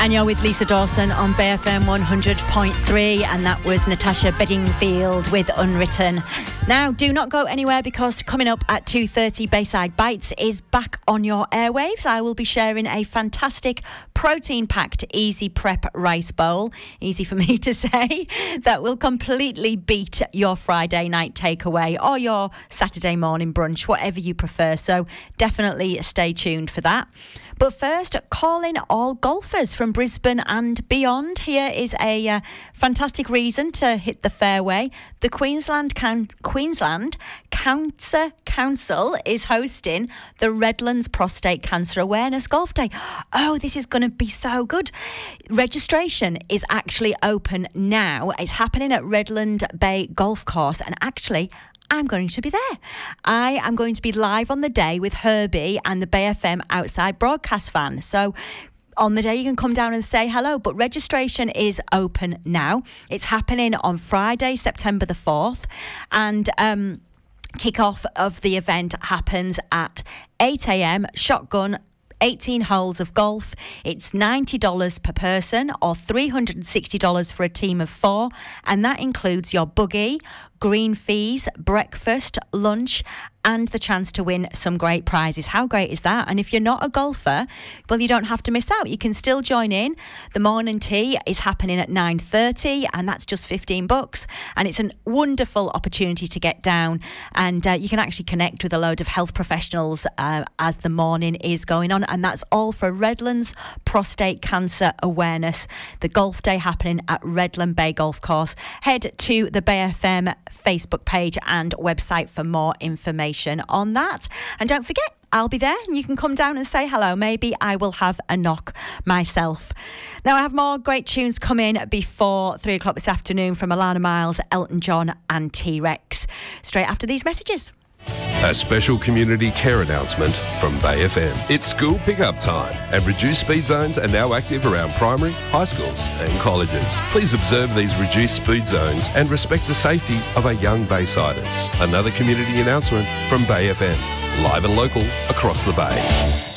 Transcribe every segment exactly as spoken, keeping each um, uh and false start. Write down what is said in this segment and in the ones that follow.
And you're with Lisa Dawson on Bay F M one hundred point three, and that was Natasha Bedingfield with Unwritten. Now, do not go anywhere, because coming up at two thirty, Bayside Bites is back on your airwaves. I will be sharing a fantastic protein-packed easy prep rice bowl, easy for me to say, that will completely beat your Friday night takeaway or your Saturday morning brunch, whatever you prefer. So definitely stay tuned for that. But first, calling all golfers from Brisbane and beyond. Here is a uh, fantastic reason to hit the fairway. The Queensland Can- Queensland Cancer Council is hosting the Redlands Prostate Cancer Awareness Golf Day. Oh, this is going to be so good. Registration is actually open now. It's happening at Redland Bay Golf Course, and actually, I'm going to be there. I am going to be live on the day with Herbie and the Bay F M Outside Broadcast Fan. So on the day you can come down and say hello, but registration is open now. It's happening on Friday, September the fourth, and um, kick-off of the event happens at eight a.m. Shotgun, eighteen holes of golf. It's ninety dollars per person or three hundred sixty dollars for a team of four, and that includes your buggy, green fees, breakfast, lunch, and the chance to win some great prizes. How great is that? And if you're not a golfer, well, you don't have to miss out. You can still join in. The morning tea is happening at nine thirty, and that's just fifteen bucks. And it's a wonderful opportunity to get down, and uh, you can actually connect with a load of health professionals uh, as the morning is going on. And that's all for Redlands Prostate Cancer Awareness. The golf day happening at Redland Bay Golf Course. Head to the Bay F M Facebook page and website for more information on that. And don't forget, I'll be there and you can come down and say hello. Maybe I will have a knock myself. Now, I have more great tunes coming before three o'clock this afternoon from Alana Miles, Elton John and T-Rex. Straight after these messages. A special community care announcement from Bay F M. It's school pickup time, and reduced speed zones are now active around primary, high schools and colleges. Please observe these reduced speed zones and respect the safety of our young Baysiders. Another community announcement from Bay F M. Live and local across the Bay.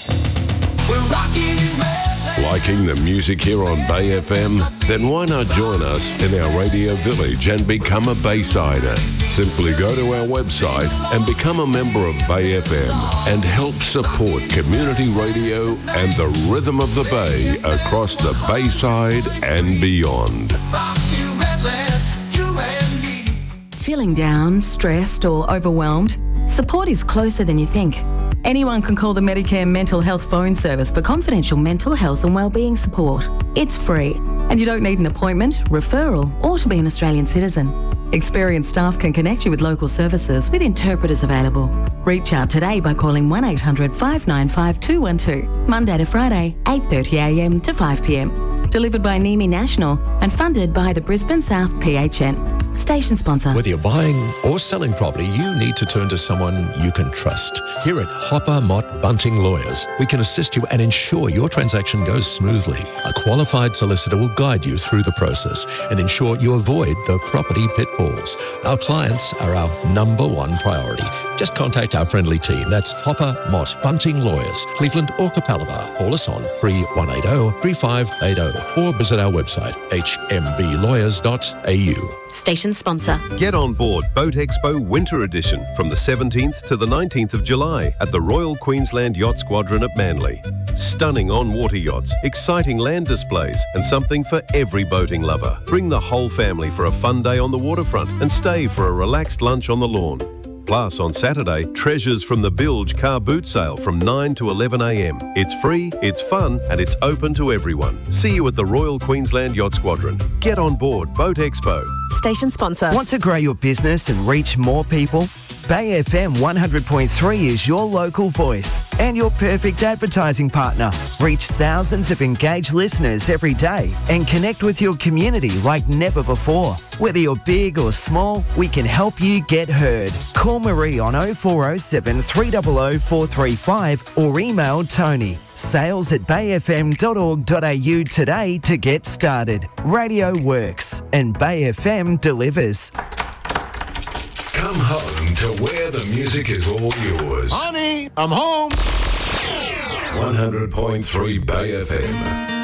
We're rocking you, man. Liking the music here on Bay F M? Then why not join us in our radio village and become a Baysider? Simply go to our website and become a member of Bay F M and help support community radio and the rhythm of the Bay across the Bayside and beyond. Feeling down, stressed or overwhelmed? Support is closer than you think. Anyone can call the Medicare Mental Health Phone Service for confidential mental health and wellbeing support. It's free, and you don't need an appointment, referral, or to be an Australian citizen. Experienced staff can connect you with local services with interpreters available. Reach out today by calling one eight hundred five nine five two one two, Monday to Friday, eight thirty a m to five p m. Delivered by N I M I National and funded by the Brisbane South P H N. Station sponsor. Whether you're buying or selling property, you need to turn to someone you can trust. Here at Hopper Mott Bunting Lawyers, we can assist you and ensure your transaction goes smoothly. A qualified solicitor will guide you through the process and ensure you avoid the property pitfalls. Our clients are our number one priority. Just contact our friendly team. That's Hopper Mott Bunting Lawyers, Cleveland or Capalaba. Call us on three one eight zero, three five eight zero or visit our website, h m b lawyers dot a u. Station sponsor. Get on board Boat Expo Winter Edition from the seventeenth to the nineteenth of July at the Royal Queensland Yacht Squadron at Manly. Stunning on-water yachts, exciting land displays and something for every boating lover. Bring the whole family for a fun day on the waterfront and stay for a relaxed lunch on the lawn. Plus, on Saturday, treasures from the Bilge car boot sale from nine to eleven a m. It's free, it's fun, and it's open to everyone. See you at the Royal Queensland Yacht Squadron. Get on board Boat Expo. Station sponsor. Want to grow your business and reach more people? Bay F M one hundred point three is your local voice and your perfect advertising partner. Reach thousands of engaged listeners every day and connect with your community like never before. Whether you're big or small, we can help you get heard. Call Marie on oh four oh seven, three hundred, four three five or email Tony. Sales at bay f m dot org dot a u today to get started. Radio works and Bay F M delivers. Come home to where the music is all yours. Honey, I'm home. one hundred point three Bay F M.